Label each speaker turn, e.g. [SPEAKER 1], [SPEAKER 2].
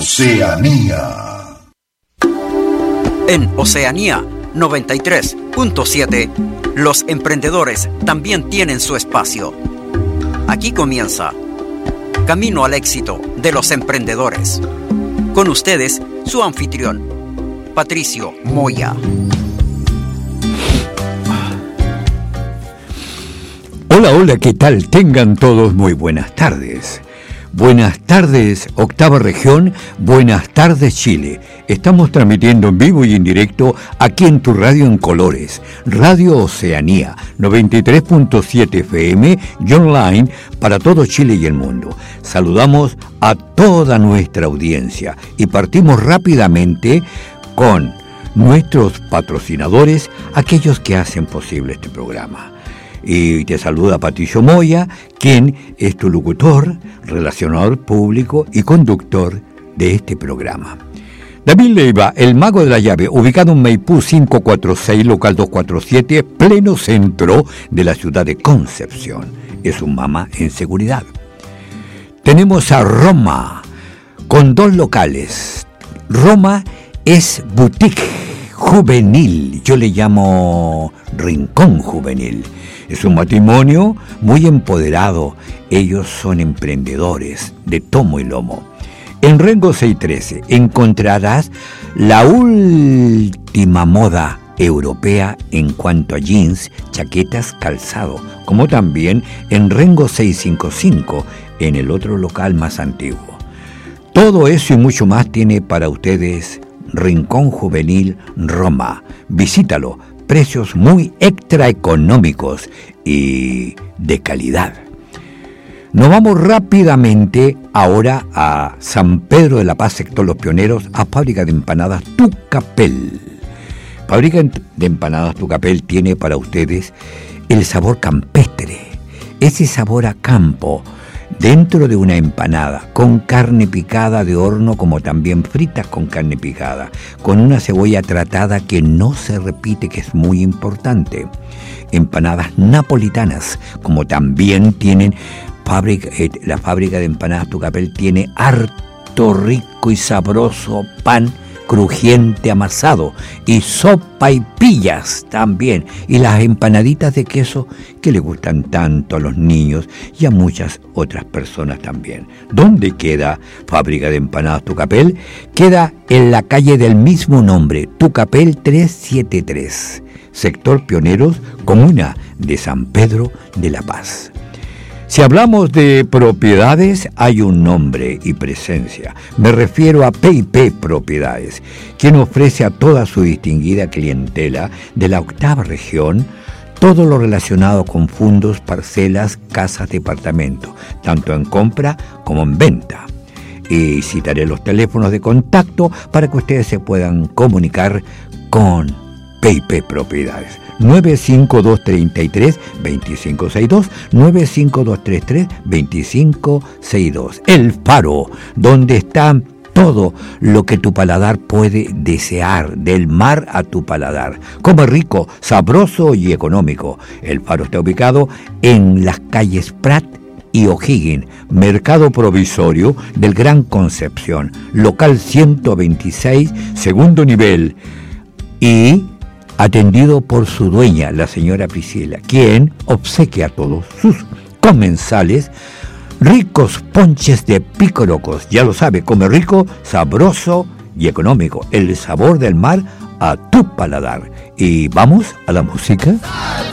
[SPEAKER 1] Oceanía.
[SPEAKER 2] En Oceanía 93.7, los emprendedores también tienen su espacio. Aquí comienza Camino al Éxito de los Emprendedores. Con ustedes, su anfitrión, Patricio Moya.
[SPEAKER 3] Hola, hola, ¿qué tal? Tengan todos muy buenas tardes. Buenas tardes, Octava Región. Buenas tardes, Chile. Estamos transmitiendo en vivo y en directo aquí en tu radio en colores, Radio Oceanía 93.7 FM y online para todo Chile y el mundo. Saludamos a toda nuestra audiencia y partimos rápidamente con nuestros patrocinadores, aquellos que hacen posible este programa. Y te saluda Patricio Moya, quien es tu locutor, relacionador público y conductor de este programa. David Leiva, el mago de la llave, ubicado en Maipú 546, local 247, pleno centro de la ciudad de Concepción. Es un mamá en seguridad. Tenemos a Roma, con 2 locales. Roma es boutique juvenil, yo le llamo rincón juvenil. Es un matrimonio muy empoderado. Ellos son emprendedores de tomo y lomo. En Rengo 613 encontrarás la última moda europea en cuanto a jeans, chaquetas, calzado, como también en Rengo 655, en el otro local más antiguo. Todo eso y mucho más tiene para ustedes Rincón Juvenil Roma. Visítalo. Precios muy extra económicos y de calidad. Nos vamos rápidamente ahora a San Pedro de la Paz, sector Los Pioneros, a Fábrica de Empanadas Tucapel. Fábrica de Empanadas Tucapel tiene para ustedes el sabor campestre, ese sabor a campo, dentro de una empanada, con carne picada de horno, como también fritas con carne picada, con una cebolla tratada que no se repite, que es muy importante. Empanadas napolitanas, como también tienen la fábrica de empanadas Tucapel, tiene harto rico y sabroso pan crujiente amasado, y sopa y pillas también, y las empanaditas de queso que le gustan tanto a los niños y a muchas otras personas también. ¿Dónde queda Fábrica de Empanadas Tucapel? Queda en la calle del mismo nombre, Tucapel 373, sector Pioneros, comuna de San Pedro de la Paz. Si hablamos de propiedades, hay un nombre y presencia. Me refiero a P&P Propiedades, quien ofrece a toda su distinguida clientela de la Octava Región todo lo relacionado con fundos, parcelas, casas, departamentos, tanto en compra como en venta. Y citaré los teléfonos de contacto para que ustedes se puedan comunicar con P&P Propiedades. 95233-2562, 95233-2562. El Faro, donde está todo lo que tu paladar puede desear, del mar a tu paladar. Come rico, sabroso y económico. El Faro está ubicado en las calles Prat y O'Higgins, Mercado Provisorio del Gran Concepción, local 126, segundo nivel, y atendido por su dueña, la señora Priscila, quien obsequia a todos sus comensales ricos ponches de picorocos. Ya lo sabe, come rico, sabroso y económico. El sabor del mar a tu paladar. Y vamos a la música.